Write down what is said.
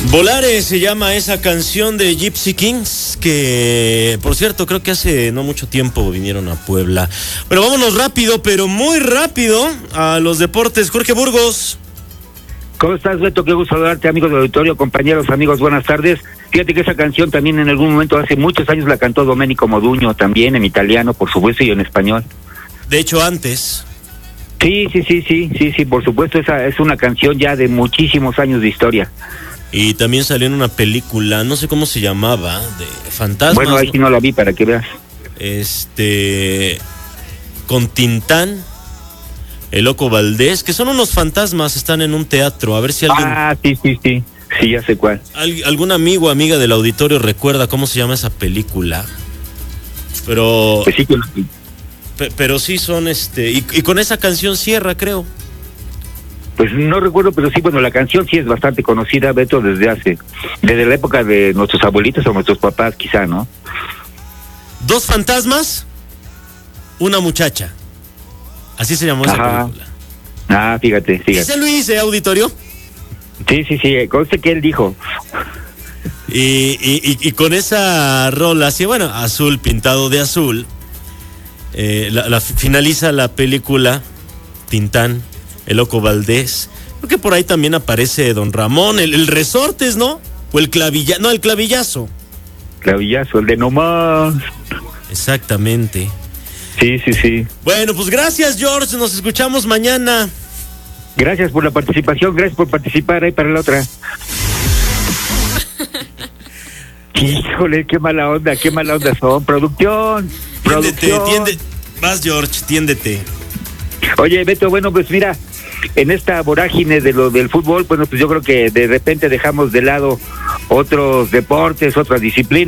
Volare se llama esa canción de Gypsy Kings, que por cierto creo que hace no mucho tiempo vinieron a Puebla. Pero vámonos rápido, pero muy rápido a los deportes. Jorge Burgos. ¿Cómo estás, Beto? Qué gusto saludarte, amigos del auditorio, compañeros, amigos, buenas tardes. Fíjate que esa canción también en algún momento, hace muchos años, la cantó Domenico Modugno, también en italiano, por supuesto, y en español. De hecho, antes. Sí, por supuesto, esa es una canción ya de muchísimos años de historia. Y también salió en una película, no sé cómo se llamaba, de fantasmas. Bueno, ahí sí no la vi para que veas. Con Tintán, el Loco Valdés, que son unos fantasmas, están en un teatro, a ver si alguien... Sí, ya sé cuál. ¿Algún amigo o amiga del auditorio recuerda cómo se llama esa película? Pero... Pues sí, pero sí son y con esa canción cierra, creo. Pues no recuerdo, pero sí, bueno, la canción sí es bastante conocida, Beto, desde la época de nuestros abuelitos o nuestros papás, quizá, ¿no? Dos fantasmas, una muchacha. Así se llamó esa película. Ah, fíjate. ¿Ese Luis, auditorio? Sí, conste que él dijo. Y con esa rola, así, bueno, azul pintado de azul, finaliza la película Tintán, el Loco Valdés. Creo que por ahí también aparece Don Ramón, el Resortes, ¿no? O el Clavillazo. No, el Clavillazo. Clavillazo, el de nomás. Exactamente. Sí. Bueno, pues gracias, George. Nos escuchamos mañana. Gracias por la participación. Gracias por participar ahí para la otra. Híjole, qué mala onda son. Producción. Tiéndete. Vas, George, tiéndete. Oye, Beto, bueno, pues mira, en esta vorágine de lo del fútbol, bueno, pues yo creo que de repente dejamos de lado otros deportes, otras disciplinas.